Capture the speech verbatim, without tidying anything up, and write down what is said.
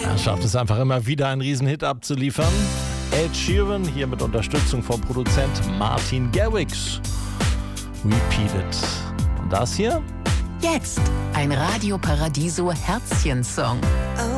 Er schafft es einfach immer wieder, einen Riesenhit abzuliefern. Ed Sheeran, hier mit Unterstützung vom Produzent Martin Garrix. Repeated. Und das hier? Jetzt ein Radio Paradiso Herzchen-Song.